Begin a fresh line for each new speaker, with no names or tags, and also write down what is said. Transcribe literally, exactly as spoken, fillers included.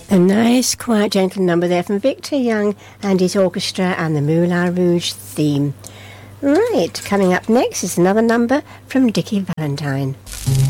A nice, quiet, gentle number there from Victor Young and his orchestra and the Moulin Rouge theme. Right, coming up next is another number from Dickie Valentine.